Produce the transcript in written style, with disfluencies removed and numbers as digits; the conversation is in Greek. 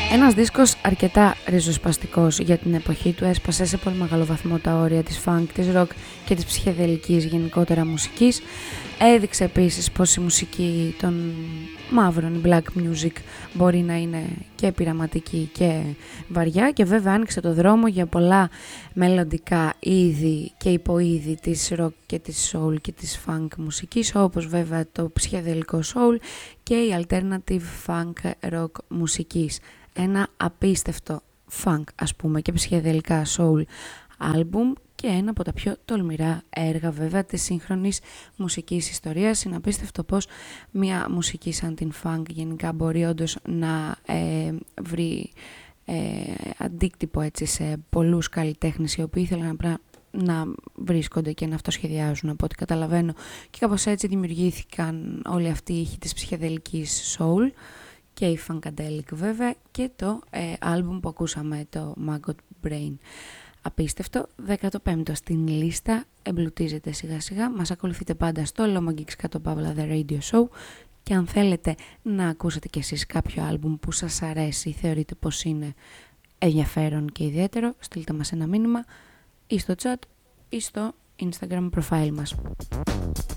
Ένας δίσκος αρκετά ριζοσπαστικός για την εποχή του, έσπασε σε πολύ μεγάλο βαθμό τα όρια της funk, της rock και της ψυχεδελικής γενικότερα μουσικής. Έδειξε επίσης πως η μουσική των μαύρων, η black music, μπορεί να είναι και πειραματική και βαριά, και βέβαια άνοιξε το δρόμο για πολλά μελλοντικά είδη και υποείδη της rock και της soul και της funk μουσικής, όπως βέβαια το ψυχεδελικό soul και η alternative funk rock μουσικής. Ένα απίστευτο funk, ας πούμε, και ψυχεδελικά soul album και ένα από τα πιο τολμηρά έργα βέβαια της σύγχρονης μουσικής ιστορίας. Είναι απίστευτο πως μια μουσική σαν την funk γενικά μπορεί όντως να βρει αντίκτυπο έτσι σε πολλούς καλλιτέχνες οι οποίοι ήθελαν να βρίσκονται και να αυτοσχεδιάζουν, από ό,τι καταλαβαίνω, και κάπως έτσι δημιουργήθηκαν όλοι αυτοί οι ήχοι της ψυχεδελικής soul και η funkadelic βέβαια, και το άλμπουμ που ακούσαμε, το Maggot Brain. Απίστευτο, 15ο στην λίστα, εμπλουτίζεται σιγά σιγά. Μας ακολουθείτε πάντα στο Lomagix_The Radio Show, και αν θέλετε να ακούσετε κι εσείς κάποιο άλμπουμ που σας αρέσει, θεωρείτε πως είναι ενδιαφέρον και ιδιαίτερο, στείλτε μας ένα μήνυμα ή στο chat ή στο Instagram profile μας.